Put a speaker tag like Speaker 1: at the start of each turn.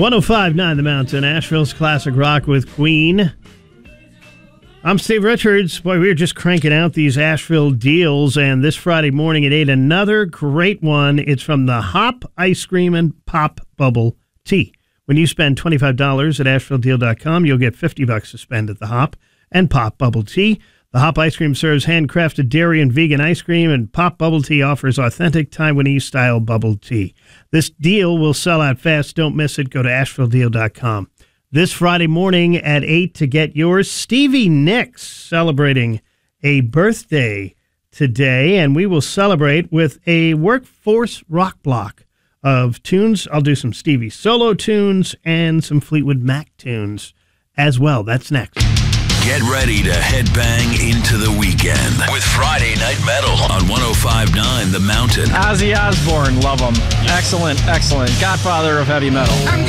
Speaker 1: 105.9 The Mountain, Asheville's classic rock with Queen. I'm Steve Richards. Boy, we were just cranking out these Asheville deals, and this Friday morning at 8, another great one. It's from the Hop Ice Cream and Pop Bubble Tea. When you spend $25 at AshevilleDeal.com, you'll get $50 to spend at the Hop and Pop Bubble Tea. The Hop Ice Cream serves handcrafted dairy and vegan ice cream, and Pop Bubble Tea offers authentic Taiwanese-style bubble tea. This deal will sell out fast. Don't miss it. Go to AshevilleDeal.com. This Friday morning at 8 to get yours, Stevie Nicks celebrating a birthday today, and we will celebrate with a workforce rock block of tunes. I'll do some Stevie solo tunes and some Fleetwood Mac tunes as well. That's next.
Speaker 2: Get ready to headbang into the weekend with Friday Night Metal on 105.9 The Mountain.
Speaker 3: Ozzy Osbourne, love him. Excellent, excellent. Godfather of heavy metal.